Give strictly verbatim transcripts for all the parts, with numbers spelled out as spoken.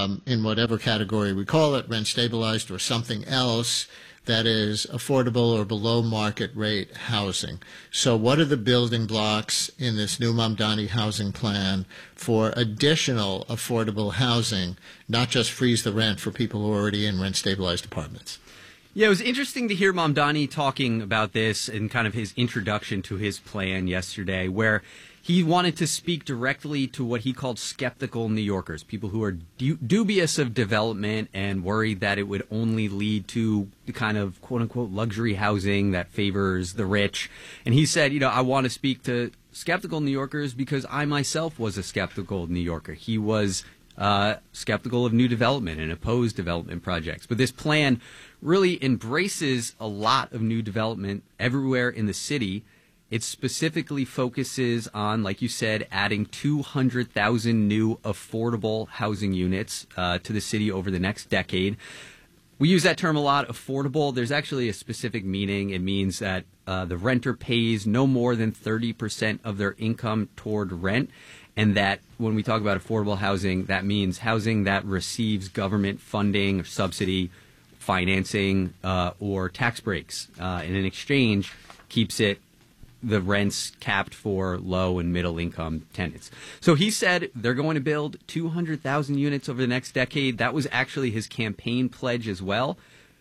um, in whatever category we call it, rent stabilized or something else, that is affordable or below market rate housing. So what are the building blocks in this new Mamdani housing plan for additional affordable housing, not just freeze the rent for people who are already in rent stabilized apartments? Yeah, it was interesting to hear Mamdani talking about this in kind of his introduction to his plan yesterday, where he wanted to speak directly to what he called skeptical New Yorkers, people who are du- dubious of development and worried that it would only lead to the kind of quote-unquote luxury housing that favors the rich. And he said, you know, I want to speak to skeptical New Yorkers because I myself was a skeptical New Yorker. He was uh, skeptical of new development and opposed development projects. But this plan really embraces a lot of new development everywhere in the city. It specifically focuses on, like you said, adding two hundred thousand new affordable housing units uh, to the city over the next decade. We use that term a lot, affordable. There's actually a specific meaning. It means that uh, the renter pays no more than thirty percent of their income toward rent, and that when we talk about affordable housing, that means housing that receives government funding or subsidy, financing, uh, or tax breaks, uh, and in exchange keeps it the rents capped for low and middle income tenants. So he said they're going to build two hundred thousand units over the next decade. That was actually his campaign pledge as well.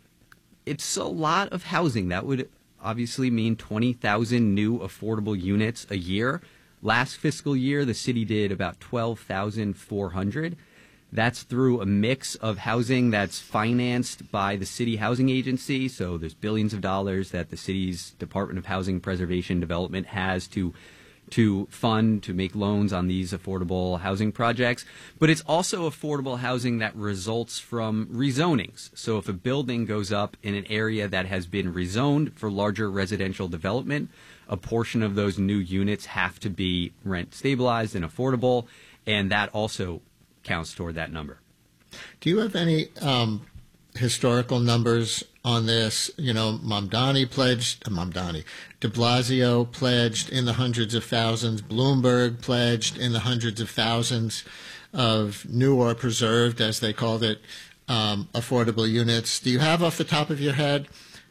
It's a lot of housing. That would obviously mean twenty thousand new affordable units a year. Last fiscal year, the city did about twelve thousand four hundred. That's through a mix of housing that's financed by the city housing agency. So there's billions of dollars that the city's Department of Housing Preservation Development has to to fund, to make loans on these affordable housing projects. But it's also affordable housing that results from rezonings. So if a building goes up in an area that has been rezoned for larger residential development, a portion of those new units have to be rent stabilized and affordable, and that also counts toward that number. Do you have any um, historical numbers on this? You know, Mamdani pledged, uh, Mamdani, de Blasio pledged in the hundreds of thousands, Bloomberg pledged in the hundreds of thousands of new or preserved, as they called it, um, affordable units. Do you have off the top of your head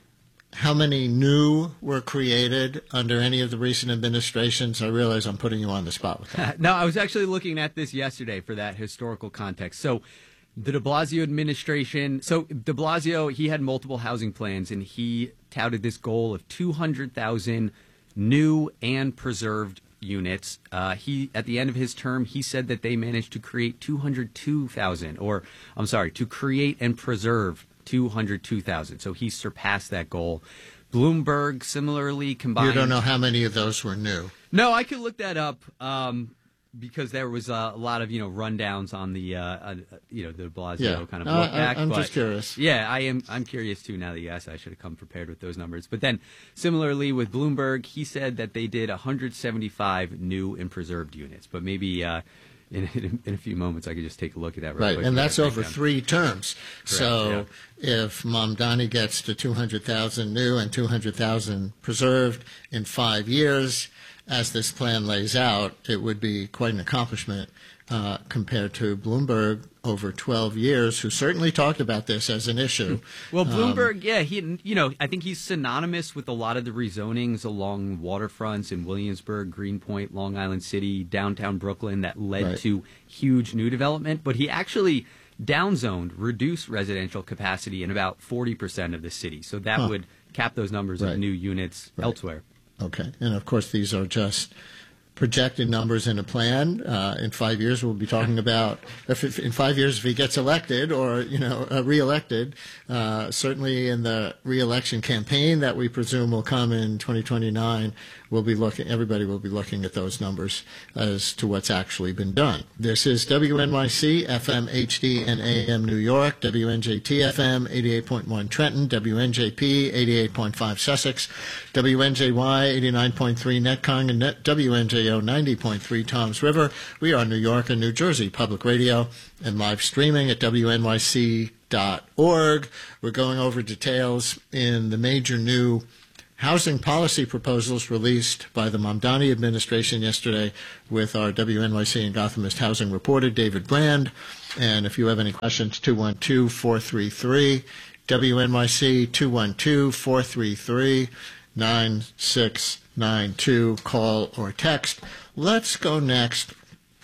how many new were created under any of the recent administrations? I realize I'm putting you on the spot with that. No, I was actually looking at this yesterday for that historical context. So the de Blasio administration, so de Blasio, he had multiple housing plans, and he touted this goal of two hundred thousand new and preserved units. Uh, he, at the end of his term, he said that they managed to create two hundred two thousand, or I'm sorry, to create and preserve two hundred two thousand. So he surpassed that goal. Bloomberg similarly combined. You don't know how many of those were new? No, I could look that up um, because there was uh, a lot of, you know, rundowns on the, uh, uh, you know, the de Blasio yeah. kind of uh, look back. I'm but, just curious. Yeah, I am. I'm curious too. Now that you asked, I should have come prepared with those numbers. But then, similarly with Bloomberg, he said that they did one hundred seventy-five new and preserved units. But maybe uh, in, in, in a few moments, I could just take a look at that. Real right, quick and that's over down. three terms. Correct, so yeah. if Mamdani gets to two hundred thousand new and two hundred thousand preserved in five years, as this plan lays out, it would be quite an accomplishment uh, compared to Bloomberg over twelve years, who certainly talked about this as an issue. Well, Bloomberg, um, yeah, he, you know, I think he's synonymous with a lot of the rezonings along waterfronts in Williamsburg, Greenpoint, Long Island City, downtown Brooklyn that led right. to huge new development. But he actually downzoned, reduced residential capacity in about forty percent of the city. So that huh. would cap those numbers right. of new units right. elsewhere. Okay, and of course these are just projected numbers in a plan. Uh, in five years, we'll be talking about if, if in five years if he gets elected or you know uh, reelected. Uh, certainly, in the reelection campaign that we presume will come in twenty twenty-nine, we'll be looking. Everybody will be looking at those numbers as to what's actually been done. This is W N Y C F M H D and A M New York, W N J T F M eighty-eight point one Trenton, W N J P eighty-eight point five Sussex, W N J Y eighty-nine point three Netcong, and Net W N J O ninety point three Toms River. We are New York and New Jersey Public Radio and live streaming at W N Y C dot org. We're going over details in the major new housing policy proposals released by the Mamdani administration yesterday with our W N Y C and Gothamist housing reporter, David Brand. And if you have any questions, two one two, four three three, W N Y C, two one two, four three three, nine six nine two, call or text. Let's go next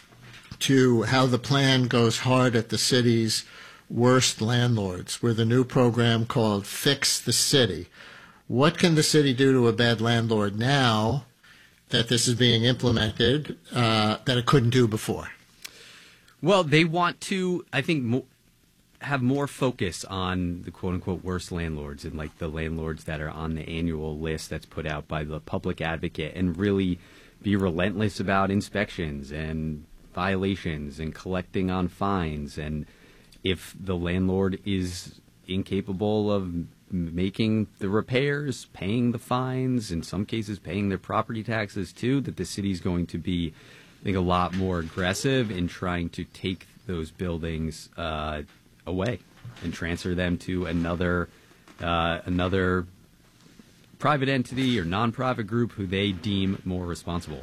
to how the plan goes hard at the city's worst landlords with a new program called Fix the City. What can the city do to a bad landlord now that this is being implemented uh, that it couldn't do before? Well, they want to, I think, mo- have more focus on the quote-unquote worst landlords and like the landlords that are on the annual list that's put out by the public advocate, and really be relentless about inspections and violations and collecting on fines. And if the landlord is incapable of making the repairs, paying the fines, in some cases paying their property taxes too, that the city's going to be, I think, a lot more aggressive in trying to take those buildings uh, away and transfer them to another uh, another private entity or nonprofit group who they deem more responsible.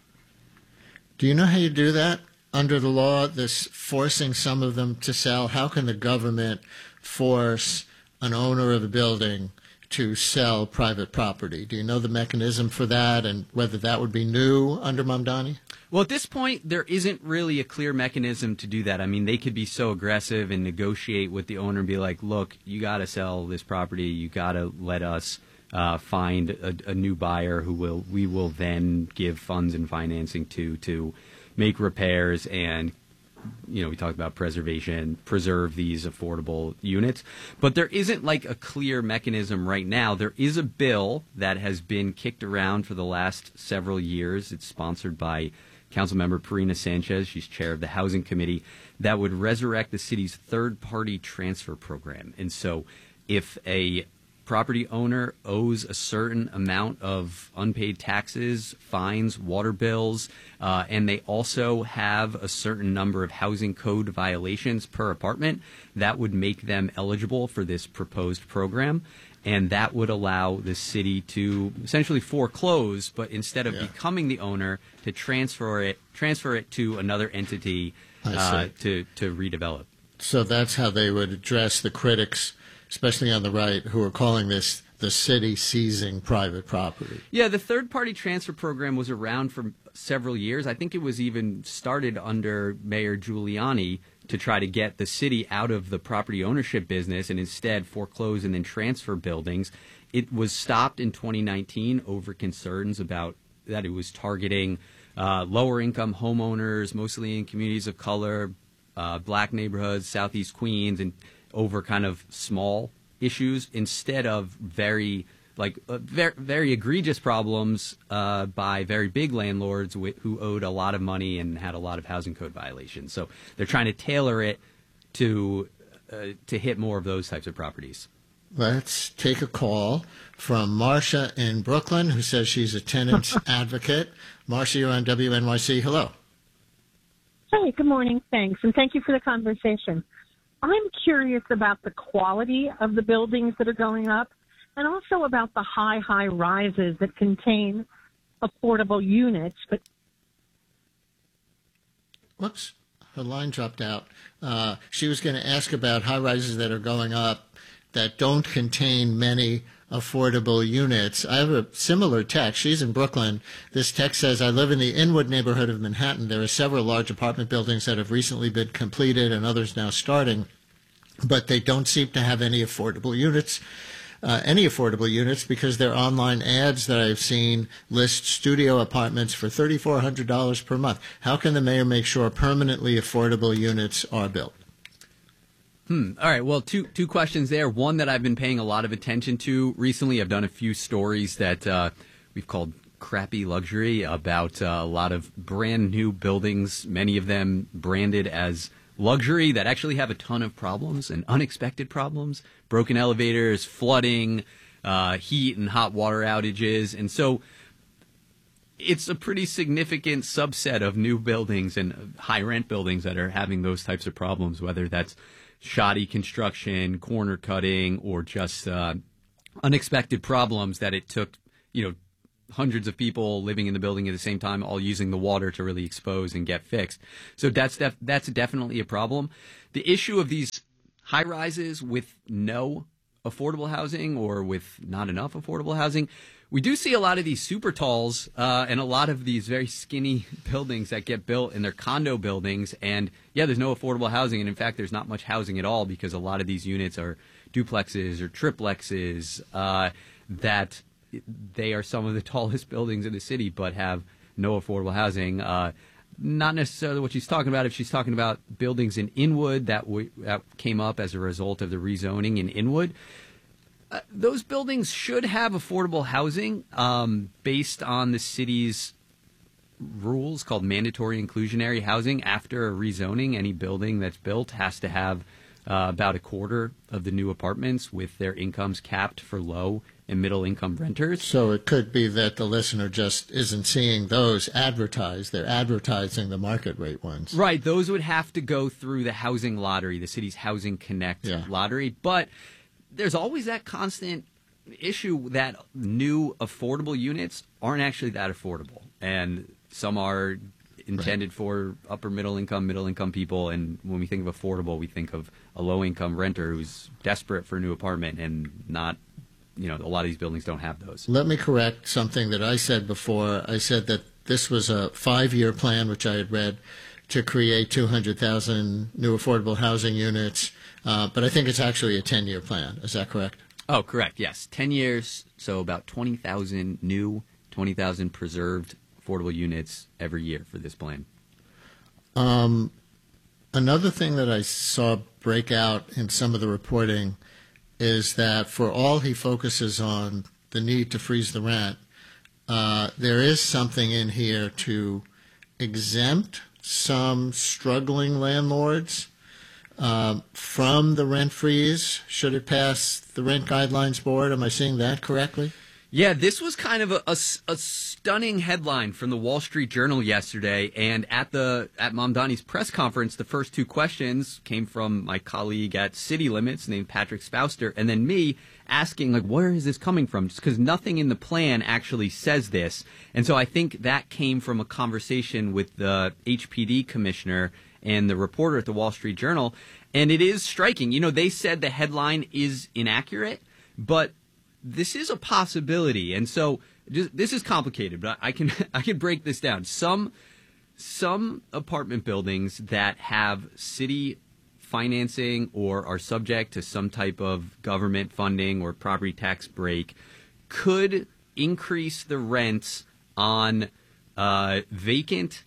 Do you know how you do that? Under the law, this forcing some of them to sell, how can the government force an owner of a building to sell private property? Do you know the mechanism for that and whether that would be new under Mamdani? Well, at this point, there isn't really a clear mechanism to do that. I mean, they could be so aggressive and negotiate with the owner and be like, look, you got to sell this property. You got to let us uh, find a, a new buyer who will we will then give funds and financing to to make repairs and, you know, we talked about preservation, preserve these affordable units. But there isn't like a clear mechanism right now. There is a bill that has been kicked around for the last several years. It's sponsored by Councilmember Parina Sanchez. She's chair of the Housing Committee, that would resurrect the city's third-party transfer program. And so if a property owner owes a certain amount of unpaid taxes, fines, water bills, uh, and they also have a certain number of housing code violations per apartment, that would make them eligible for this proposed program. And that would allow the city to essentially foreclose, but instead of yeah. becoming the owner, to transfer it transfer it to another entity uh, to, to redevelop. So that's how they would address the critics, especially on the right, who are calling this the city seizing private property. Yeah, the third-party transfer program was around for several years. I think it was even started under Mayor Giuliani to try to get the city out of the property ownership business and instead foreclose and then transfer buildings. It was stopped in twenty nineteen over concerns about that it was targeting uh, lower-income homeowners, mostly in communities of color, uh, black neighborhoods, Southeast Queens, and over kind of small issues instead of very like uh, very, very egregious problems uh, by very big landlords wh- who owed a lot of money and had a lot of housing code violations. So they're trying to tailor it to uh, to hit more of those types of properties. Let's take a call from Marcia in Brooklyn, who says she's a tenants advocate. Marcia, you're on W N Y C. Hello. Hey, good morning. Thanks. And thank you for the conversation. I'm curious about the quality of the buildings that are going up and also about the high, high rises that contain affordable units. But Whoops, her line dropped out. Uh, she was going to ask about high rises that are going up that don't contain many affordable units. I have a similar text. She's in Brooklyn. This text says, I live in the Inwood neighborhood of Manhattan. There are several large apartment buildings that have recently been completed and others now starting, but they don't seem to have any affordable units. Uh, any affordable units because their online ads that I've seen list studio apartments for three thousand four hundred dollars per month. How can the mayor make sure permanently affordable units are built? Hmm. All right. Well, two two questions there. One that I've been paying a lot of attention to recently. I've done a few stories that uh, we've called crappy luxury about uh, a lot of brand new buildings, many of them branded as luxury, that actually have a ton of problems and unexpected problems, broken elevators, flooding, uh, heat and hot water outages. And so it's a pretty significant subset of new buildings and high rent buildings that are having those types of problems, whether that's shoddy construction, corner cutting, or just uh, unexpected problems that it took you know, hundreds of people living in the building at the same time, all using the water to really expose and get fixed. So that's def- that's definitely a problem. The issue of these high rises with no affordable housing or with not enough affordable housing, we do see a lot of these super talls uh, and a lot of these very skinny buildings that get built, and they're condo buildings. And yeah, there's no affordable housing, and in fact, there's not much housing at all because a lot of these units are duplexes or triplexes uh, that. They are some of the tallest buildings in the city, but have no affordable housing. Uh, not necessarily what she's talking about. If she's talking about buildings in Inwood that, w- that came up as a result of the rezoning in Inwood, uh, those buildings should have affordable housing um, based on the city's rules called mandatory inclusionary housing. After a rezoning, any building that's built has to have uh, about a quarter of the new apartments with their incomes capped for low and middle income renters. So it could be that the listener just isn't seeing those advertised. They're advertising the market rate ones. Right. Those would have to go through the housing lottery, the city's Housing Connect yeah. lottery. But there's always that constant issue that new affordable units aren't actually that affordable. And some are intended right. for upper middle income, middle income people. And when we think of affordable, we think of a low income renter who's desperate for a new apartment and not, you know, a lot of these buildings don't have those. Let me correct something that I said before. I said that this was a five-year plan, which I had read, to create two hundred thousand new affordable housing units. Uh, but I think it's actually a ten-year plan. Is that correct? Oh, correct, yes. ten years, so about twenty thousand new, twenty thousand preserved affordable units every year for this plan. Um, another thing that I saw break out in some of the reporting is that for all he focuses on the need to freeze the rent, uh, there is something in here to exempt some struggling landlords uh, from the rent freeze should it pass the Rent Guidelines Board. Am I seeing that correctly? Yeah, this was kind of a, a, a stunning headline from the Wall Street Journal yesterday. And at the at Mamdani's press conference, the first two questions came from my colleague at City Limits named Patrick Spouster, and then me asking, like, where is this coming from? Just because nothing in the plan actually says this. And so I think that came from a conversation with the H P D commissioner and the reporter at the Wall Street Journal. And it is striking. You know, they said the headline is inaccurate, but this is a possibility, and so just, this is complicated. But I can I can break this down. Some some apartment buildings that have city financing or are subject to some type of government funding or property tax break could increase the rents on uh, vacant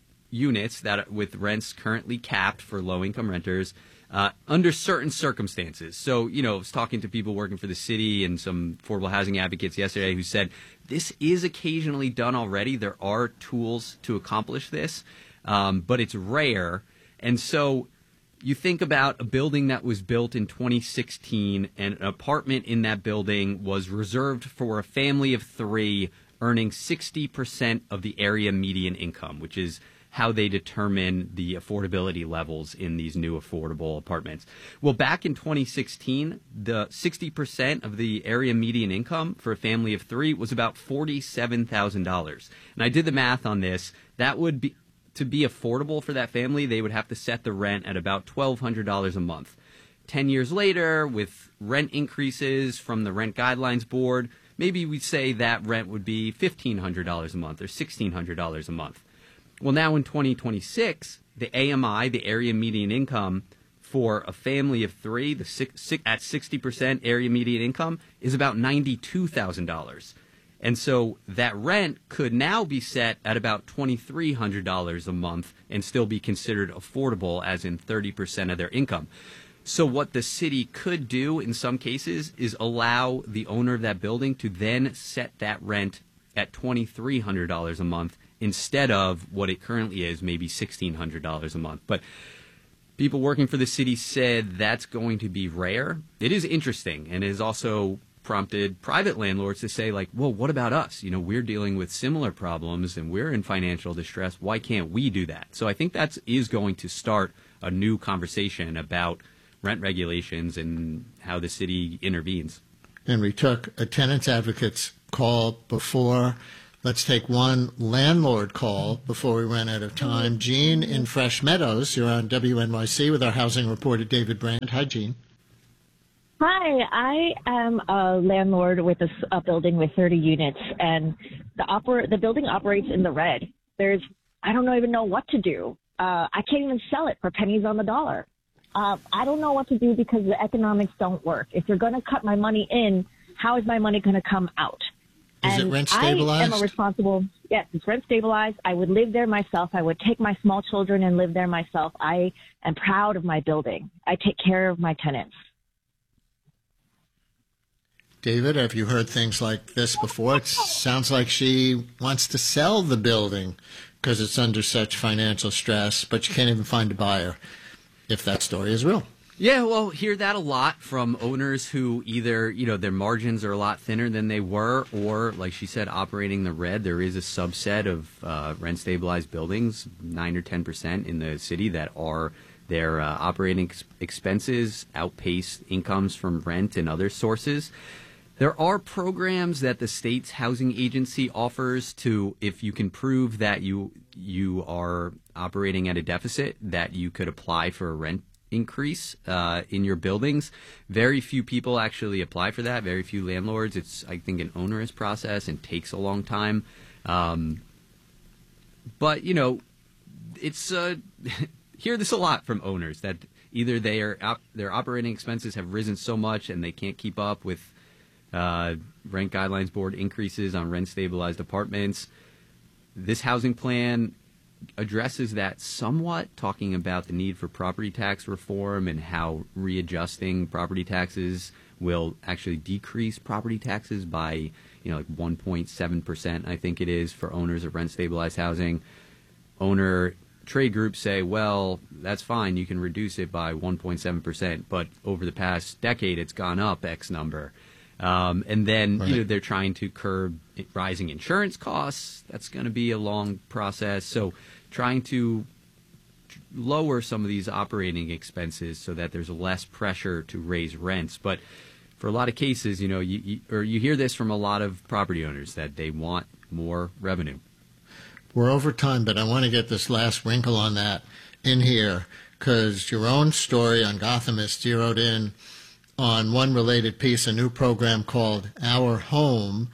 units that with rents currently capped for low income renters. Uh, under certain circumstances. So, you know, I was talking to people working for the city and some affordable housing advocates yesterday who said this is occasionally done already. There are tools to accomplish this, um, but it's rare. And so you think about a building that was built in twenty sixteen and an apartment in that building was reserved for a family of three earning sixty percent of the area median income, which is how they determine the affordability levels in these new affordable apartments. Well, back in twenty sixteen, the sixty percent of the area median income for a family of three was about forty-seven thousand dollars. And I did the math on this. That would be, to be affordable for that family, they would have to set the rent at about twelve hundred dollars a month. Ten years later, with rent increases from the Rent Guidelines Board, maybe we'd say that rent would be fifteen hundred dollars a month or sixteen hundred dollars a month. Well, now in twenty twenty-six, the A M I, the area median income for a family of three, the six, six, at sixty percent area median income, is about ninety-two thousand dollars. And so that rent could now be set at about twenty-three hundred dollars a month and still be considered affordable, as in thirty percent of their income. So what the city could do in some cases is allow the owner of that building to then set that rent at twenty-three hundred dollars a month instead of what it currently is, maybe sixteen hundred dollars a month. But people working for the city said that's going to be rare. It is interesting, and it has also prompted private landlords to say, like, well, what about us? You know, we're dealing with similar problems, and we're in financial distress. Why can't we do that? So I think that is going to start a new conversation about rent regulations and how the city intervenes. And we took a tenants advocates call before. Let's take one landlord call before we run out of time. Jean in Fresh Meadows, you're on W N Y C with our housing reporter, David Brand. Hi, Jean. Hi, I am a landlord with a, a building with thirty units, and the oper- the building operates in the red. There's, I don't even know what to do. Uh, I can't even sell it for pennies on the dollar. Uh, I don't know what to do because the economics don't work. If you're going to cut my money in, how is my money going to come out? Is and it rent stabilized? I am a responsible, yes, it's rent stabilized. I would live there myself. I would take my small children and live there myself. I am proud of my building. I take care of my tenants. David, have you heard things like this before? It sounds like she wants to sell the building because it's under such financial stress, but you can't even find a buyer, if that story is real. Yeah, well, hear that a lot from owners who either, you know, their margins are a lot thinner than they were, or, like she said, operating the red. There is a subset of uh, rent-stabilized buildings, nine or ten percent in the city, that are their uh, operating ex- expenses outpace incomes from rent and other sources. There are programs that the state's housing agency offers to, if you can prove that you you are operating at a deficit, that you could apply for a rent increase uh, in your buildings. Very few people actually apply for that. Very few landlords. It's, I think, an onerous process and takes a long time. Um, but, you know, it's uh, hear this a lot from owners that either they are op- their operating expenses have risen so much and they can't keep up with Uh, Rent Guidelines Board increases on rent-stabilized apartments. This housing plan addresses that somewhat, talking about the need for property tax reform and how readjusting property taxes will actually decrease property taxes by, you know, like one point seven percent, I think it is, for owners of rent-stabilized housing. Owner trade groups say, well, that's fine, you can reduce it by one point seven percent, but over the past decade it's gone up X number. Um, and then, right. you know, they're trying to curb rising insurance costs. That's going to be a long process. So trying to lower some of these operating expenses so that there's less pressure to raise rents. But for a lot of cases, you know, you, you, or you hear this from a lot of property owners that they want more revenue. We're over time, but I want to get this last wrinkle on that in here because your own story on Gothamist zeroed in on one related piece, a new program called Our Home,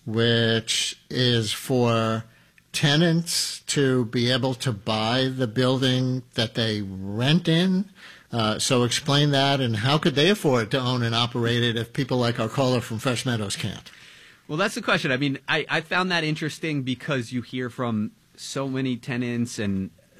which is for tenants to be able to buy the building that they rent in. Uh, so explain that, and how could they afford to own and operate it if people like our caller from Fresh Meadows can't? Well, that's the question. I mean, I, I found that interesting because you hear from so many tenants and uh,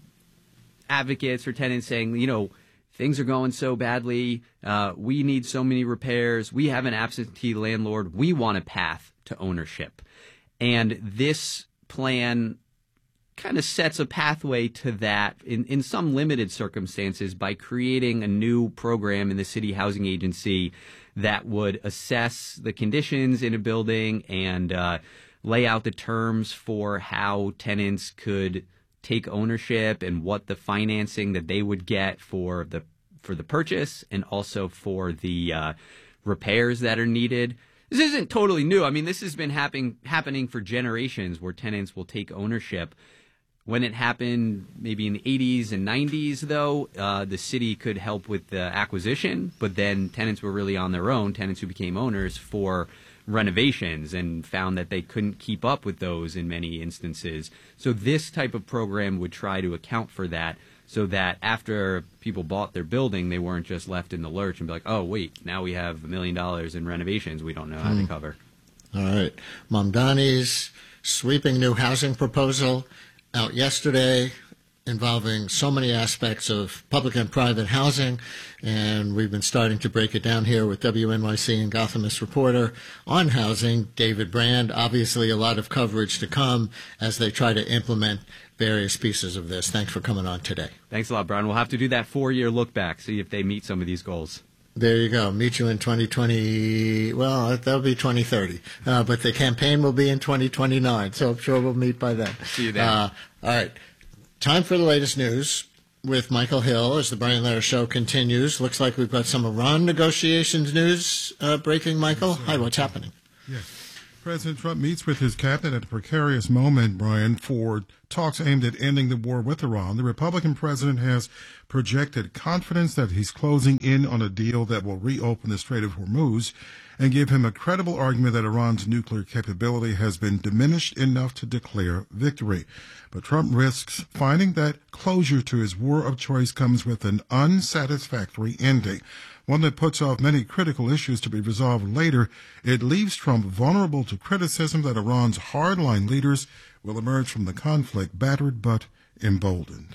advocates for tenants saying, you know, things are going so badly. Uh, we need so many repairs. We have an absentee landlord. We want a path to ownership. And this plan kind of sets a pathway to that in, in some limited circumstances by creating a new program in the city housing agency that would assess the conditions in a building and uh, lay out the terms for how tenants could take ownership and what the financing that they would get for the for the purchase and also for the uh, repairs that are needed. This isn't totally new. I mean, this has been happening happening for generations where tenants will take ownership. When it happened maybe in the eighties and nineties, though, uh, the city could help with the acquisition, but then tenants were really on their own, tenants who became owners, for renovations and found that they couldn't keep up with those in many instances. So this type of program would try to account for that so that after people bought their building, they weren't just left in the lurch and be like, oh, wait, now we have a million dollars in renovations we don't know how mm. to cover. All right. Mamdani's sweeping new housing proposal out yesterday, involving so many aspects of public and private housing, and we've been starting to break it down here with W N Y C and Gothamist reporter on housing, David Brand. Obviously, a lot of coverage to come as they try to implement various pieces of this. Thanks for coming on today. Thanks a lot, Brian. We'll have to do that four-year look back, see if they meet some of these goals. There you go. Meet you in twenty twenty. Well, that'll be twenty thirty. Uh, but the campaign will be in twenty twenty-nine, so I'm sure we'll meet by then. See you then. Uh, all right. Time for the latest news with Michael Hill as the Brian Lehrer Show continues. Looks like we've got some Iran negotiations news uh, breaking, Michael. Hi, what's happening? Yes. President Trump meets with his cabinet at a precarious moment, Brian, for talks aimed at ending the war with Iran. The Republican president has projected confidence that he's closing in on a deal that will reopen the Strait of Hormuz and give him a credible argument that Iran's nuclear capability has been diminished enough to declare victory. But Trump risks finding that closure to his war of choice comes with an unsatisfactory ending, one that puts off many critical issues to be resolved later. It leaves Trump vulnerable to criticism that Iran's hardline leaders will emerge from the conflict battered but emboldened.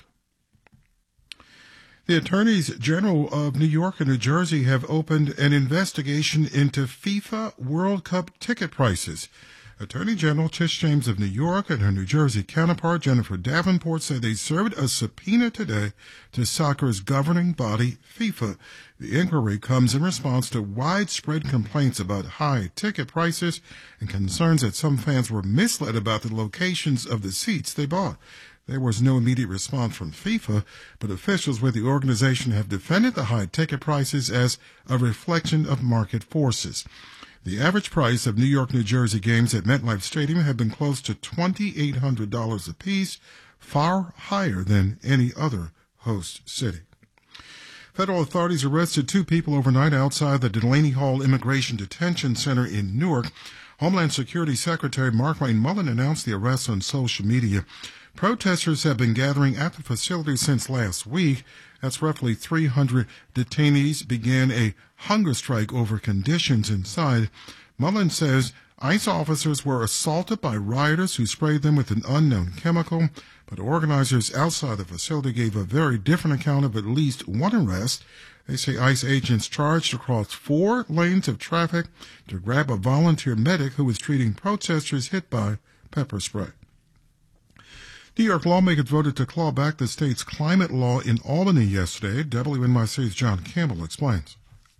The attorneys general of New York and New Jersey have opened an investigation into FIFA World Cup ticket prices. Attorney General Tish James of New York and her New Jersey counterpart Jennifer Davenport said they served a subpoena today to soccer's governing body, FIFA. The inquiry comes in response to widespread complaints about high ticket prices and concerns that some fans were misled about the locations of the seats they bought. There was no immediate response from FIFA, but officials with the organization have defended the high ticket prices as a reflection of market forces. The average price of New York, New Jersey games at MetLife Stadium have been close to two thousand eight hundred dollars apiece, far higher than any other host city. Federal authorities arrested two people overnight outside the Delaney Hall Immigration Detention Center in Newark. Homeland Security Secretary Markwayne Mullin announced the arrests on social media. Protesters have been gathering at the facility since last week. That's roughly three hundred detainees began a hunger strike over conditions inside. Mullin says ICE officers were assaulted by rioters who sprayed them with an unknown chemical, but organizers outside the facility gave a very different account of at least one arrest. They say ICE agents charged across four lanes of traffic to grab a volunteer medic who was treating protesters hit by pepper spray. New York lawmakers voted to claw back the state's climate law in Albany yesterday. W N Y C's John Campbell explains.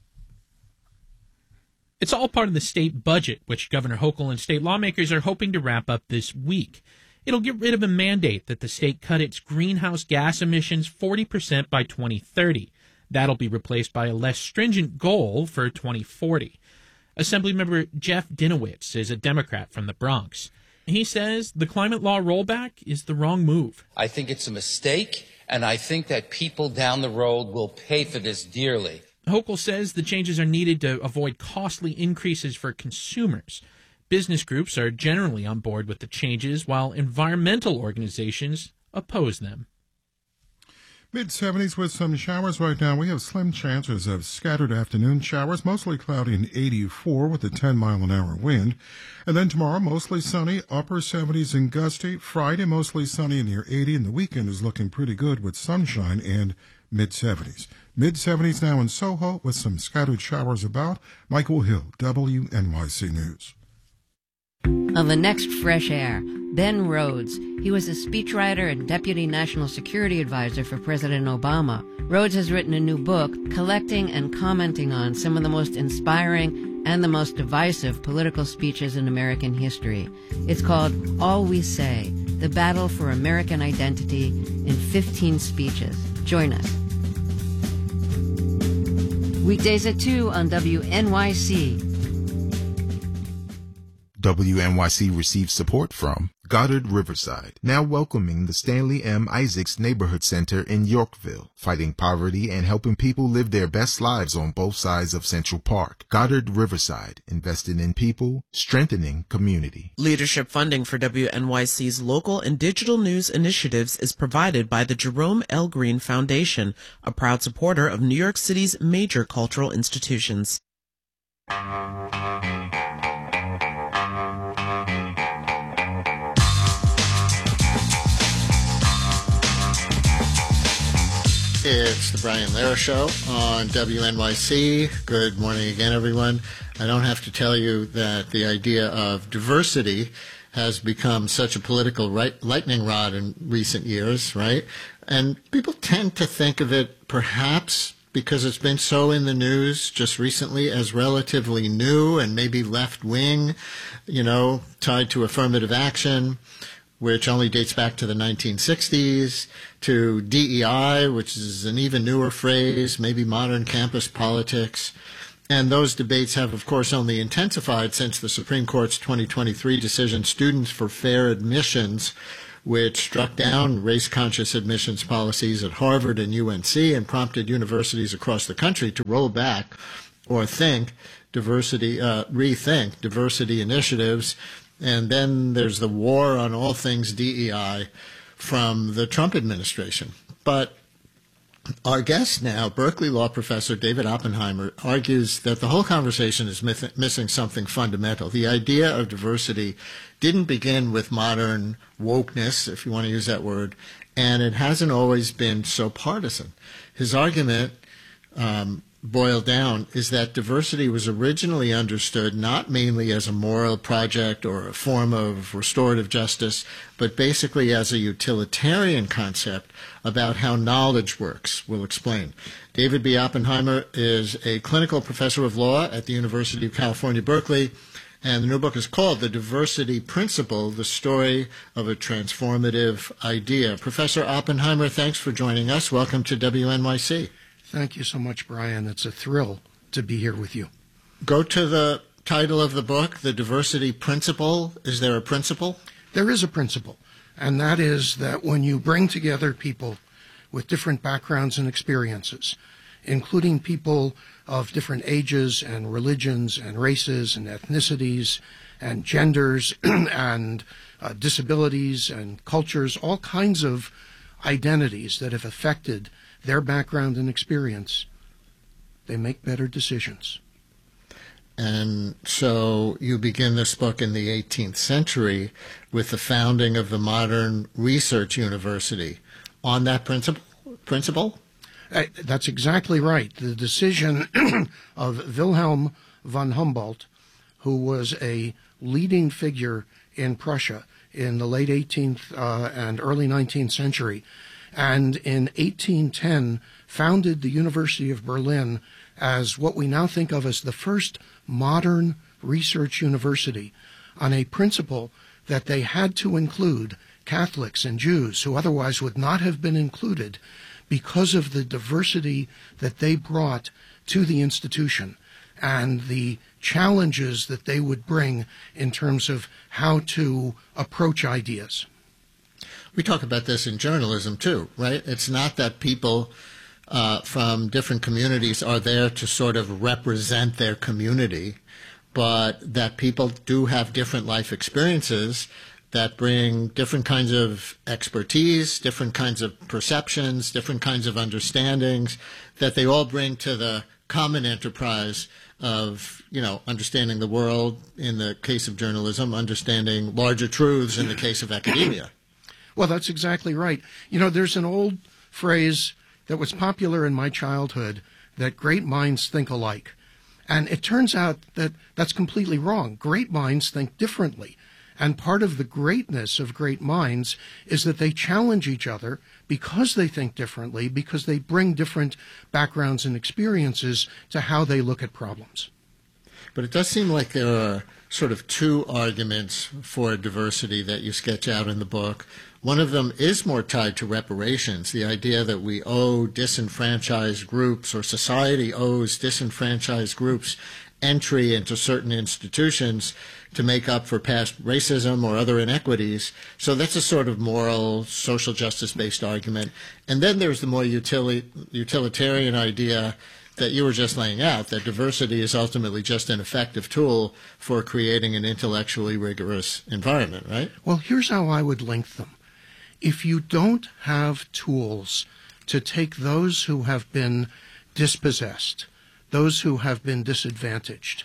It's all part of the state budget, which Governor Hochul and state lawmakers are hoping to wrap up this week. It'll get rid of a mandate that the state cut its greenhouse gas emissions forty percent by twenty thirty. That'll be replaced by a less stringent goal for twenty forty. Assemblymember Jeff Dinowitz is a Democrat from the Bronx. He says the climate law rollback is the wrong move. I think it's a mistake, and I think that people down the road will pay for this dearly. Hochul says the changes are needed to avoid costly increases for consumers. Business groups are generally on board with the changes, while environmental organizations oppose them. mid seventies with some showers right now. We have slim chances of scattered afternoon showers, mostly cloudy and eighty-four with a ten mile an hour wind. And then tomorrow, mostly sunny, upper seventies and gusty. Friday, mostly sunny and near eighty. And the weekend is looking pretty good with sunshine and mid seventies. mid seventies now in Soho with some scattered showers about. Michael Hill, W N Y C News. On the next Fresh Air, Ben Rhodes. He was a speechwriter and deputy national security advisor for President Obama. Rhodes has written a new book collecting and commenting on some of the most inspiring and the most divisive political speeches in American history. It's called All We Say, The Battle for American Identity in fifteen speeches. Join us. Weekdays at two on W N Y C. W N Y C receives support from Goddard Riverside, now welcoming the Stanley M. Isaacs Neighborhood Center in Yorkville, fighting poverty and helping people live their best lives on both sides of Central Park. Goddard Riverside, investing in people, strengthening community. Leadership funding for W N Y C's local and digital news initiatives is provided by the Jerome L. Green Foundation, a proud supporter of New York City's major cultural institutions. It's the Brian Lehrer Show on W N Y C. Good morning again, everyone. I don't have to tell you that the idea of diversity has become such a political right, lightning rod in recent years, right? And people tend to think of it, perhaps because it's been so in the news just recently, as relatively new and maybe left-wing, you know, tied to affirmative action, which only dates back to the nineteen sixties, to D E I, which is an even newer phrase, maybe modern campus politics. And those debates have, of course, only intensified since the Supreme Court's twenty twenty-three decision, Students for Fair Admissions, which struck down race-conscious admissions policies at Harvard and U N C and prompted universities across the country to roll back or think diversity, uh, rethink diversity initiatives. And then there's the war on all things D E I from the Trump administration. But our guest now, Berkeley law professor David Oppenheimer, argues that the whole conversation is myth- missing something fundamental. The idea of diversity didn't begin with modern wokeness, if you want to use that word, and it hasn't always been so partisan. His argument, um, boiled down, is that diversity was originally understood not mainly as a moral project or a form of restorative justice, but basically as a utilitarian concept about how knowledge works. We'll explain. David B. Oppenheimer is a clinical professor of law at the University of California, Berkeley, and the new book is called The Diversity Principle, The Story of a Transformative Idea. Professor Oppenheimer, thanks for joining us. Welcome to W N Y C. Thank you so much, Brian. It's a thrill to be here with you. Go to the title of the book, The Diversity Principle. Is there a principle? There is a principle, and that is that when you bring together people with different backgrounds and experiences, including people of different ages and religions and races and ethnicities and genders and uh, disabilities and cultures, all kinds of identities that have affected their background and experience, they make better decisions. And so you begin this book in the eighteenth century with the founding of the modern research university on that principle? principle? Uh, that's exactly right. The decision of Wilhelm von Humboldt, who was a leading figure in Prussia in the late eighteenth uh, and early nineteenth century, and in eighteen ten founded the University of Berlin as what we now think of as the first modern research university, on a principle that they had to include Catholics and Jews who otherwise would not have been included because of the diversity that they brought to the institution and the challenges that they would bring in terms of how to approach ideas. We talk about this in journalism too, right? It's not that people uh, from different communities are there to sort of represent their community, but that people do have different life experiences that bring different kinds of expertise, different kinds of perceptions, different kinds of understandings that they all bring to the common enterprise of, you know, understanding the world in the case of journalism, understanding larger truths in the case of academia. Well, that's exactly right. You know, there's an old phrase that was popular in my childhood, that great minds think alike. And it turns out that that's completely wrong. Great minds think differently. And part of the greatness of great minds is that they challenge each other because they think differently, because they bring different backgrounds and experiences to how they look at problems. But it does seem like there are sort of two arguments for diversity that you sketch out in the book. One of them is more tied to reparations, the idea that we owe disenfranchised groups, or society owes disenfranchised groups, entry into certain institutions to make up for past racism or other inequities. So that's a sort of moral, social justice-based argument. And then there's the more utili- utilitarian idea that you were just laying out, that diversity is ultimately just an effective tool for creating an intellectually rigorous environment, right? Well, here's how I would link them. If you don't have tools to take those who have been dispossessed, those who have been disadvantaged,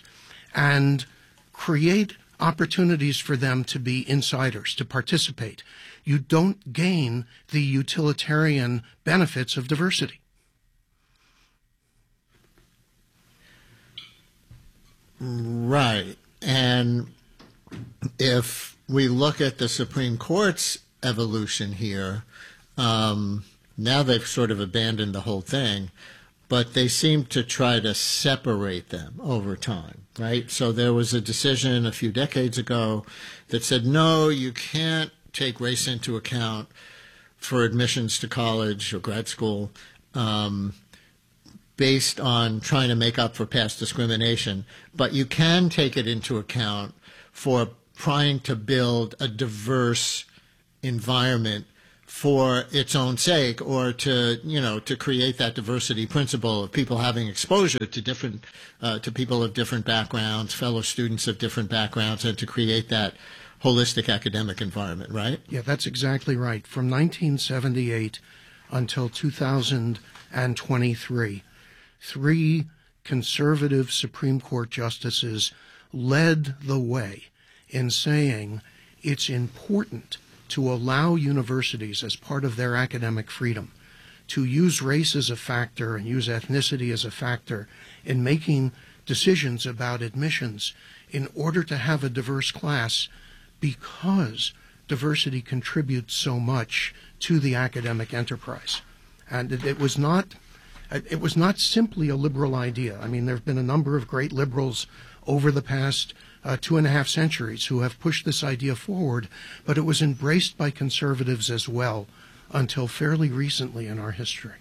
and create opportunities for them to be insiders, to participate, you don't gain the utilitarian benefits of diversity. Right. And if we look at the Supreme Court's evolution here, um, now they've sort of abandoned the whole thing, but they seem to try to separate them over time, right? So there was a decision a few decades ago that said, no, you can't take race into account for admissions to college or grad school, um, based on trying to make up for past discrimination, but you can take it into account for trying to build a diverse environment for its own sake, or to, you know, to create that diversity principle of people having exposure to different, uh, to people of different backgrounds, fellow students of different backgrounds, and to create that holistic academic environment, right? Yeah, that's exactly right. From nineteen seventy-eight until two thousand twenty-three, three conservative Supreme Court justices led the way in saying it's important to allow universities, as part of their academic freedom, to use race as a factor and use ethnicity as a factor in making decisions about admissions in order to have a diverse class, because diversity contributes so much to the academic enterprise. And it, it was not it was not simply a liberal idea. I mean, there have been a number of great liberals over the past uh, two and a half centuries who have pushed this idea forward, but it was embraced by conservatives as well until fairly recently in our history.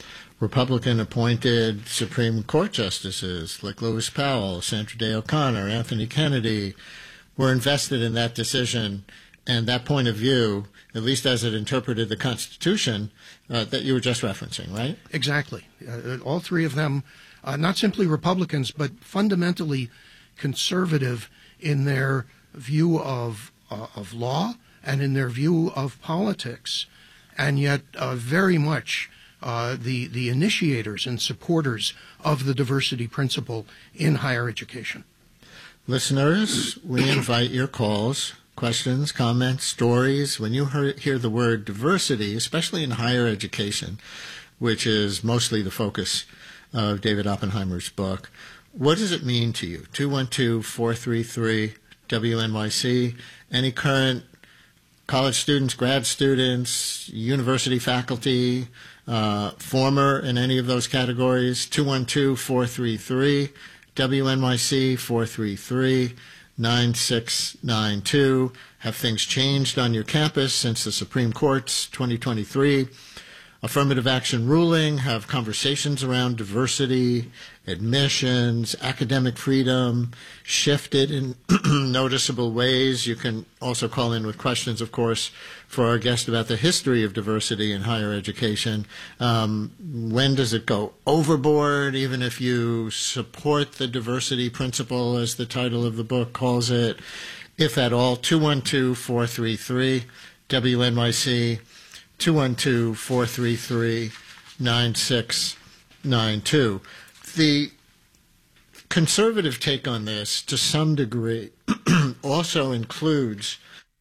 Republican-appointed Supreme Court justices like Lewis Powell, Sandra Day O'Connor, Anthony Kennedy were invested in that decision and that point of view, at least as it interpreted the Constitution, uh, that you were just referencing, right? Exactly. Uh, all three of them, uh, not simply Republicans, but fundamentally conservative in their view of uh, of law and in their view of politics, and yet uh, very much uh, the the initiators and supporters of the diversity principle in higher education. Listeners, we invite your calls, questions, comments, stories. When you hear, hear the word diversity, especially in higher education, which is mostly the focus of David Oppenheimer's book, what does it mean to you? two one two, four three three, W N Y C. Any current college students, grad students, university faculty, uh, former in any of those categories? two one two, four three three, W N Y C, four three three, nine six nine two. Have things changed on your campus since the Supreme Court's twenty twenty-three affirmative action ruling? Have conversations around diversity, admissions, academic freedom shifted in noticeable ways? You can also call in with questions, of course, for our guest about the history of diversity in higher education. Um, when does it go overboard, even if you support the diversity principle, as the title of the book calls it, if at all? two one two, four three three, W N Y C, two one two, four three three, nine six nine two. The conservative take on this, to some degree, also includes,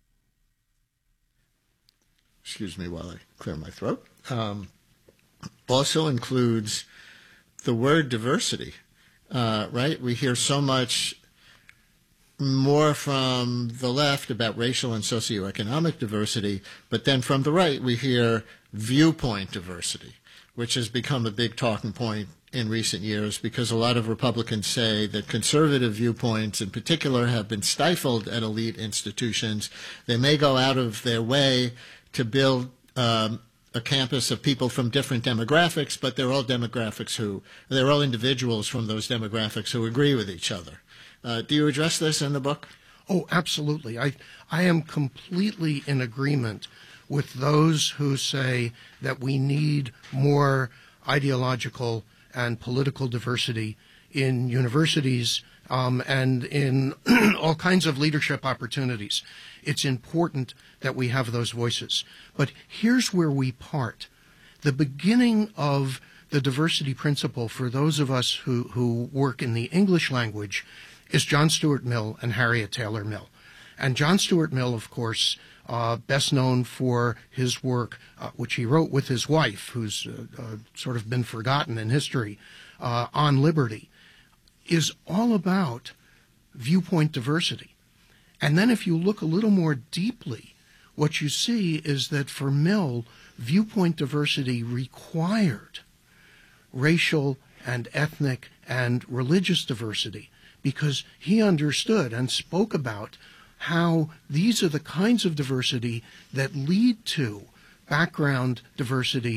excuse me while I clear my throat, um, also includes the word diversity, uh, right? We hear so much more from the left about racial and socioeconomic diversity, but then from the right we hear viewpoint diversity, which has become a big talking point in recent years, because a lot of Republicans say that conservative viewpoints in particular have been stifled at elite institutions. They may go out of their way to build um, a campus of people from different demographics, but they're all demographics who, they're all individuals from those demographics who agree with each other. Uh, do you address this in the book? Oh, absolutely. I, I am completely in agreement with those who say that we need more ideological and political diversity in universities um, and in all kinds of leadership opportunities. It's important that we have those voices. But here's where we part. The beginning of the diversity principle for those of us who, who work in the English language is John Stuart Mill and Harriet Taylor Mill. And John Stuart Mill, of course, uh, best known for his work, uh, which he wrote with his wife, who's uh, uh, sort of been forgotten in history, uh, on liberty, is all about viewpoint diversity. And then if you look a little more deeply, what you see is that for Mill, viewpoint diversity required racial and ethnic and religious diversity, because he understood and spoke about how these are the kinds of diversity that lead to background diversity,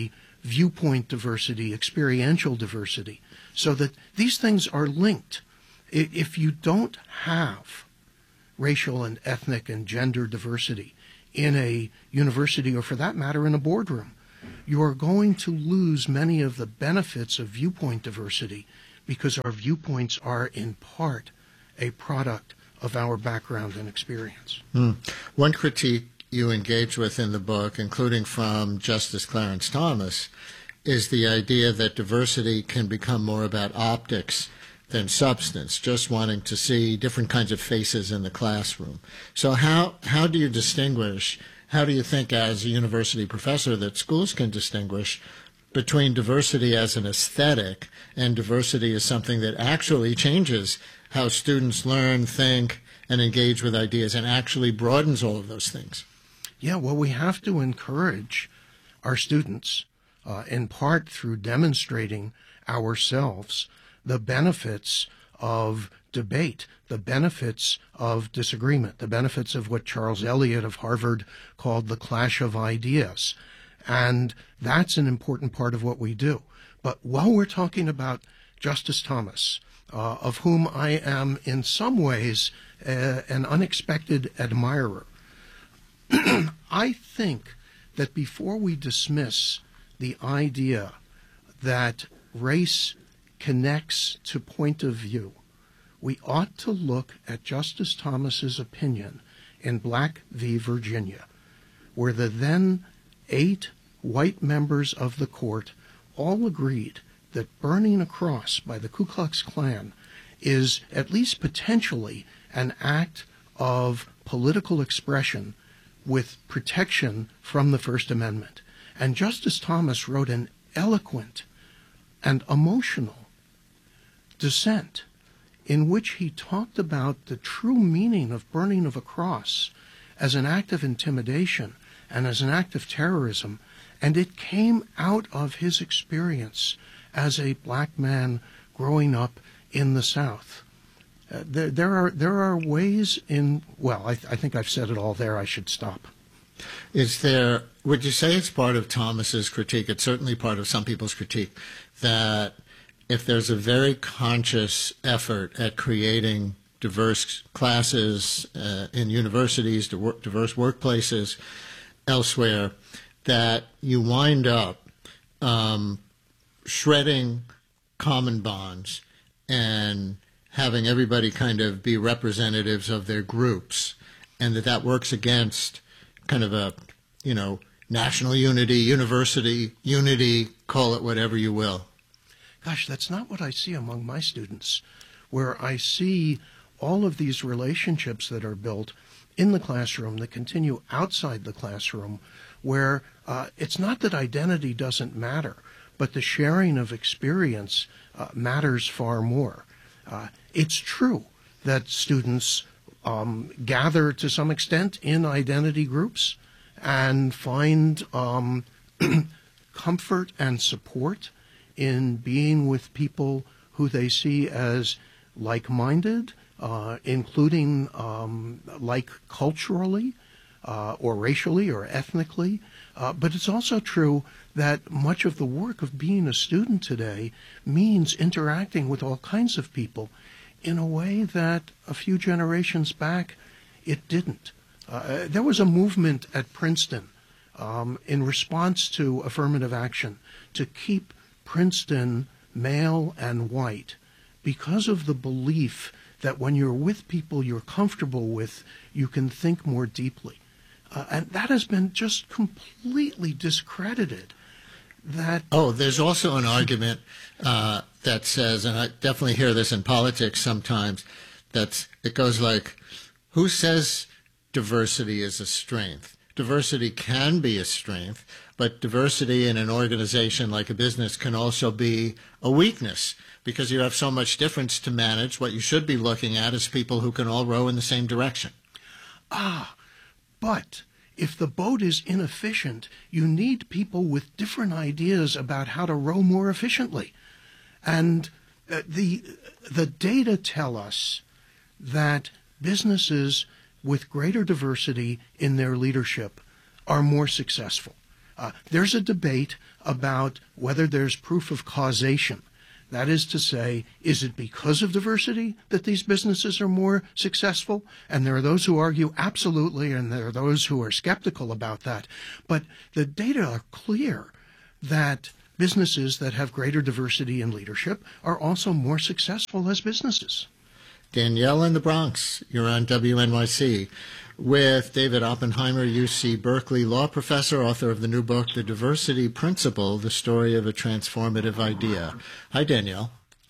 viewpoint diversity, experiential diversity, so that these things are linked. If you don't have racial and ethnic and gender diversity in a university, or for that matter in a boardroom, you are going to lose many of the benefits of viewpoint diversity, because our viewpoints are in part a product of our background and experience. Hmm. One critique you engage with in the book, including from Justice Clarence Thomas, is the idea that diversity can become more about optics than substance, just wanting to see different kinds of faces in the classroom. So how, how do you distinguish, how do you think as a university professor that schools can distinguish between diversity as an aesthetic and diversity as something that actually changes how students learn, think, and engage with ideas, and actually broadens all of those things? Yeah, well, we have to encourage our students, uh, in part through demonstrating ourselves the benefits of debate, the benefits of disagreement, the benefits of what Charles Eliot of Harvard called the clash of ideas. And that's an important part of what we do. But while we're talking about Justice Thomas, uh, of whom I am in some ways uh, an unexpected admirer, I think that before we dismiss the idea that race connects to point of view, we ought to look at Justice Thomas's opinion in Black v. Virginia, where the then eight white members of the court all agreed that burning a cross by the Ku Klux Klan is at least potentially an act of political expression with protection from the First Amendment. And Justice Thomas wrote an eloquent and emotional dissent in which he talked about the true meaning of burning of a cross as an act of intimidation and as an act of terrorism, and it came out of his experience as a black man growing up in the South. Uh, there, there are there are ways in, well, I, th- I think I've said it all there. I should stop. Is there, would you say it's part of Thomas's critique, it's certainly part of some people's critique, that if there's a very conscious effort at creating diverse classes uh, in universities, diverse workplaces, elsewhere, that you wind up um, shredding common bonds and having everybody kind of be representatives of their groups, and that that works against kind of a, you know, national unity, university unity, call it whatever you will? Gosh, that's not what I see among my students, where I see all of these relationships that are built in the classroom that continue outside the classroom, where uh, it's not that identity doesn't matter, but the sharing of experience uh, matters far more. Uh, it's true that students um, gather to some extent in identity groups and find um, comfort and support in being with people who they see as like-minded, uh, including um, like culturally uh, or racially or ethnically. Uh, but it's also true that much of the work of being a student today means interacting with all kinds of people in a way that a few generations back it didn't. Uh, there was a movement at Princeton um, in response to affirmative action to keep Princeton male and white because of the belief that when you're with people you're comfortable with, you can think more deeply. Uh, and that has been just completely discredited. That oh, there's also an argument uh, that says, and I definitely hear this in politics sometimes, that it goes like, who says diversity is a strength? Diversity can be a strength, but diversity in an organization like a business can also be a weakness, because you have so much difference to manage. What you should be looking at is people who can all row in the same direction. Ah, but if the boat is inefficient, you need people with different ideas about how to row more efficiently. And uh, the the data tell us that businesses with greater diversity in their leadership are more successful. Uh, there's a debate about whether there's proof of causation. That is to say, is it because of diversity that these businesses are more successful? And there are those who argue absolutely, and there are those who are skeptical about that. But the data are clear that businesses that have greater diversity in leadership are also more successful as businesses. Danielle in the Bronx, you're on W N Y C with David Oppenheimer, U C Berkeley law professor, author of the new book, The Diversity Principle, The Story of a Transformative Idea. Hi, Danielle.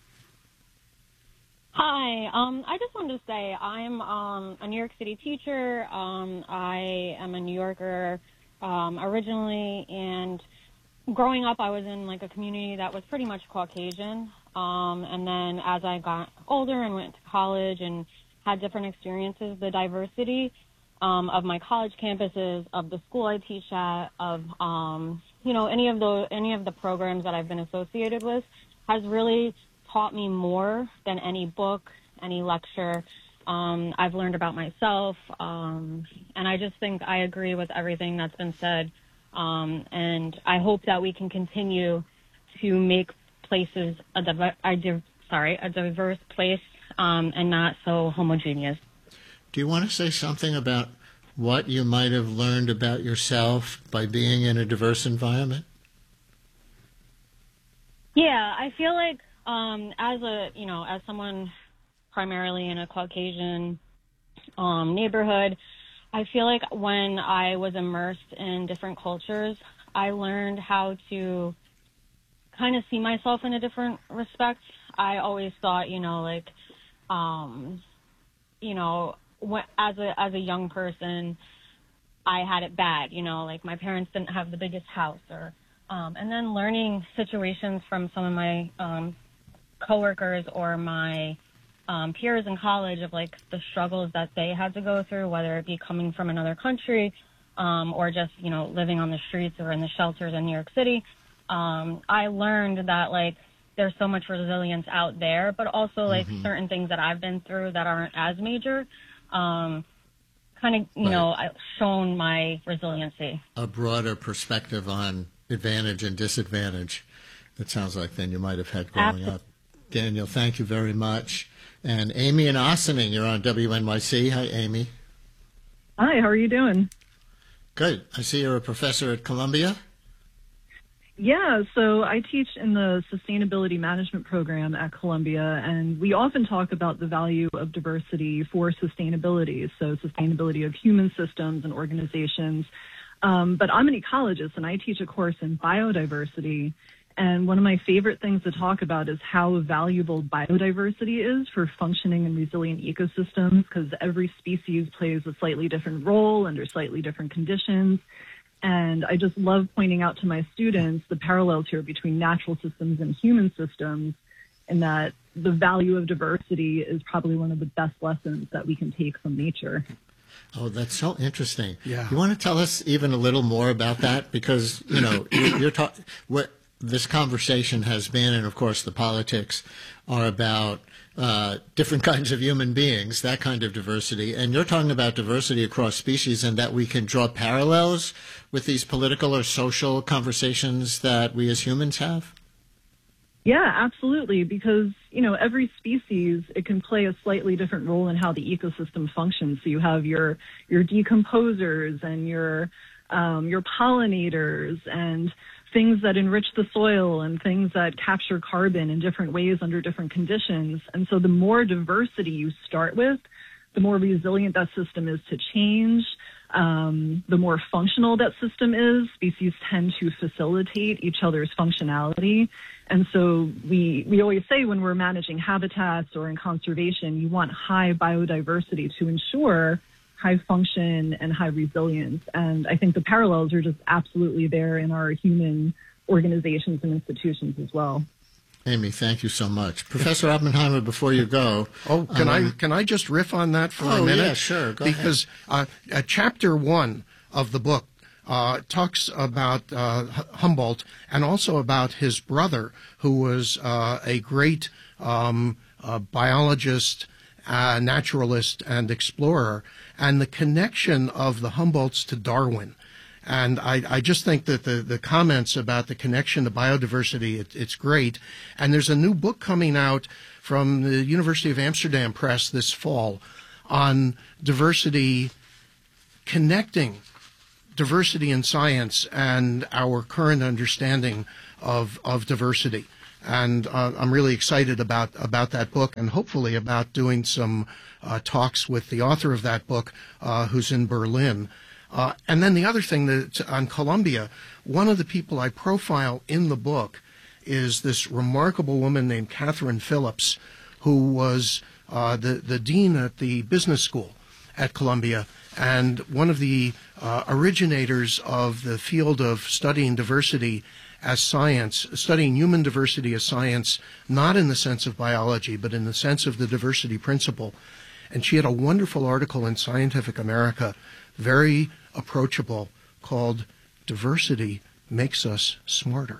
Hi. Um, I just wanted to say I'm um, a New York City teacher. Um, I am a New Yorker um, originally, and growing up, I was in like a community that was pretty much Caucasian. Um, and then as I got older and went to college and had different experiences, the diversity um, of my college campuses, of the school I teach at, of um, you know any of the any of the programs that I've been associated with, has really taught me more than any book, any lecture. Um, I've learned about myself, um, and I just think I agree with everything that's been said. Um, and I hope that we can continue to make places a, div- a div- sorry a diverse place um, and not so homogeneous. Do you want to say something about what you might have learned about yourself by being in a diverse environment? Yeah, I feel like um, as a you know as someone primarily in a Caucasian um, neighborhood, I feel like when I was immersed in different cultures, I learned how to kind of see myself in a different respect. I always thought, you know, like, um, you know, when, as a as a young person, I had it bad. You know, like my parents didn't have the biggest house, or um, and then learning situations from some of my um, coworkers or my um, peers in college of like the struggles that they had to go through, whether it be coming from another country um, or just you know living on the streets or in the shelters in New York City. Um, I learned that like there's so much resilience out there, but also like mm-hmm. certain things that I've been through that aren't as major, um, kind of, you right. know, shown my resiliency. A broader perspective on advantage and disadvantage. That sounds like then you might have had growing Absolutely. Up. Daniel, thank you very much. And Amy in Ossining, you're on W N Y C. Hi, Amy. Hi, how are you doing? Good. I see you're a professor at Columbia. Yeah, so I teach in the Sustainability Management program at Columbia, and we often talk about the value of diversity for sustainability, so sustainability of human systems and organizations. Um, but I'm an ecologist, and I teach a course in biodiversity, and one of my favorite things to talk about is how valuable biodiversity is for functioning and resilient ecosystems, because every species plays a slightly different role under slightly different conditions. And I just love pointing out to my students the parallels here between natural systems and human systems, and that the value of diversity is probably one of the best lessons that we can take from nature. Oh, that's so interesting. Yeah. You want to tell us even a little more about that? Because, you know, you're talking, what this conversation has been, and of course the politics are about uh, different kinds of human beings, that kind of diversity. And you're talking about diversity across species, and that we can draw parallels with these political or social conversations that we as humans have? Yeah, absolutely. Because, you know, every species, it can play a slightly different role in how the ecosystem functions. So you have your, your decomposers and your, um, your pollinators and things that enrich the soil and things that capture carbon in different ways under different conditions. And so the more diversity you start with, the more resilient that system is to change. Um, the more functional that system is. Species tend to facilitate each other's functionality. And so we, we always say when we're managing habitats or in conservation, you want high biodiversity to ensure high function and high resilience. And I think the parallels are just absolutely there in our human organizations and institutions as well. Amy, thank you so much. Professor Oppenheimer, before you go. Oh, can um, I can I just riff on that for oh, a minute? Yeah, sure. Go because ahead. Uh, uh, chapter one of the book uh, talks about uh, Humboldt and also about his brother, who was uh, a great um, uh, biologist, uh, naturalist, and explorer, and the connection of the Humboldts to Darwin. And I, I just think that the, the comments about the connection to biodiversity, it, it's great. And there's a new book coming out from the University of Amsterdam Press this fall on diversity, connecting diversity in science and our current understanding of, of diversity. And uh, I'm really excited about, about that book and hopefully about doing some uh, talks with the author of that book, uh, who's in Berlin. Uh, and then the other thing that on Columbia, one of the people I profile in the book is this remarkable woman named Catherine Phillips, who was uh, the, the dean at the business school at Columbia and one of the uh, originators of the field of studying diversity as science, studying human diversity as science, not in the sense of biology, but in the sense of the diversity principle. And she had a wonderful article in Scientific America, very approachable, called Diversity Makes Us Smarter.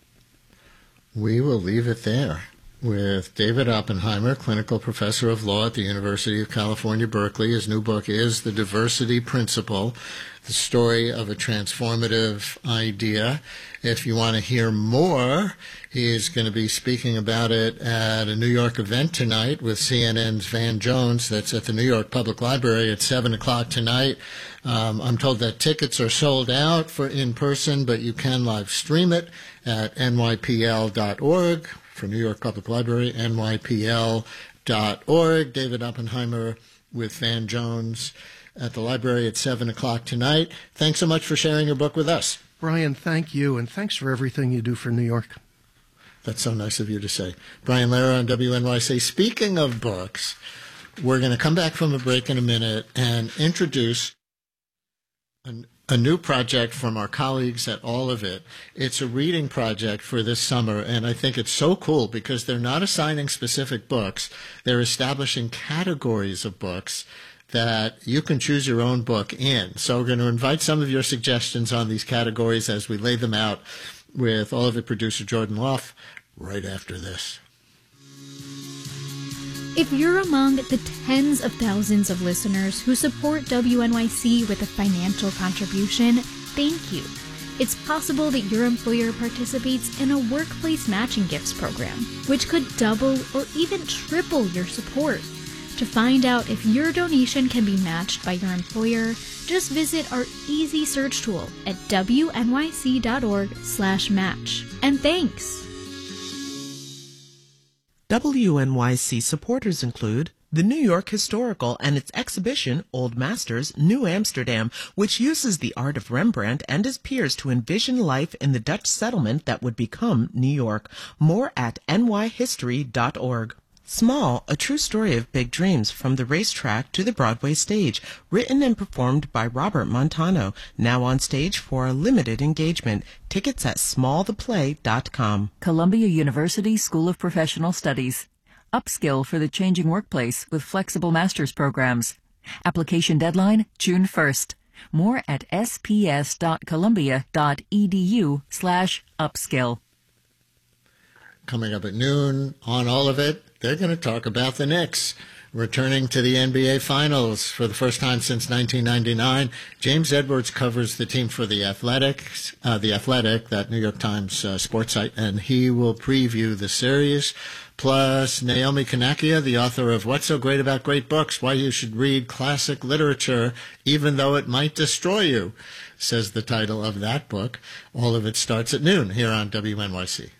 We will leave it there with David Oppenheimer, clinical professor of law at the University of California, Berkeley. His new book is The Diversity Principle, the story of a transformative idea. If you want to hear more, he's going to be speaking about it at a New York event tonight with C N N's Van Jones. That's at the New York Public Library at seven o'clock tonight. Um, I'm told that tickets are sold out for in-person, but you can live stream it at N Y P L dot org for New York Public Library, N Y P L dot org. David Oppenheimer with Van Jones at the library at seven o'clock tonight. Thanks so much for sharing your book with us. Brian, thank you, and thanks for everything you do for New York. That's so nice of you to say. Brian Lehrer on W N Y C. Speaking of books, we're going to come back from a break in a minute and introduce an, a new project from our colleagues at All of It. It's a reading project for this summer, and I think it's so cool because they're not assigning specific books. They're establishing categories of books that you can choose your own book in. So we're going to invite some of your suggestions on these categories as we lay them out with All of It producer Jordan Loff right after this. If you're among the tens of thousands of listeners who support W N Y C with a financial contribution, thank you. It's possible that your employer participates in a workplace matching gifts program, which could double or even triple your support. To find out if your donation can be matched by your employer, just visit our easy search tool at W N Y C dot org slash match. And thanks! W N Y C supporters include the New York Historical and its exhibition, Old Masters, New Amsterdam, which uses the art of Rembrandt and his peers to envision life in the Dutch settlement that would become New York. More at N Y history dot org. Small, a true story of big dreams from the racetrack to the Broadway stage, written and performed by Robert Montano, now on stage for a limited engagement. Tickets at small the play dot com. Columbia University School of Professional Studies. Upskill for the changing workplace with flexible master's programs. Application deadline, June first. More at s p s dot columbia dot e d u slash upskill. Coming up at noon on All of It, they're going to talk about the Knicks returning to the N B A Finals for the first time since nineteen ninety-nine. James Edwards covers the team for The Athletic, uh, The Athletic, that New York Times uh, sports site, and he will preview the series. Plus, Naomi Kanakia, the author of What's So Great About Great Books, Why You Should Read Classic Literature Even Though It Might Destroy You, says the title of that book. All of it starts at noon here on W N Y C.